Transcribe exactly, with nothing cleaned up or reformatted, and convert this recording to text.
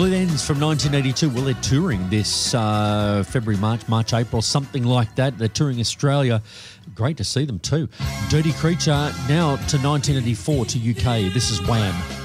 Split Enz from nineteen eighty-two. Well, they're touring this uh, February, March, March, April, something like that. They're touring Australia. Great to see them too. Dirty Creature now to nineteen eighty-four to U K. This is Wham.